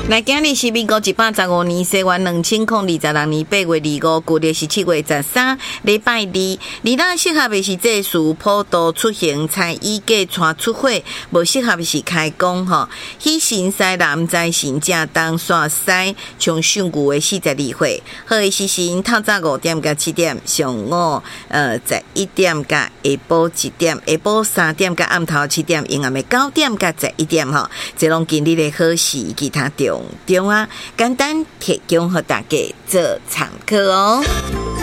来，今日是民国115年西元2026年8月25，旧历是7月13，礼拜二。而咱适合的是这事普渡出行，才衣架带出火，无适合的是开工吼。喜神西南在神正当煞西，从上古的42岁，好的时辰透早5点到7点，上午11点到下晡1点，下晡3点到暗头7点，阴暗的9点到11点吼。这拢今日的好事，其他重啊，简单提供给大家做参考哦。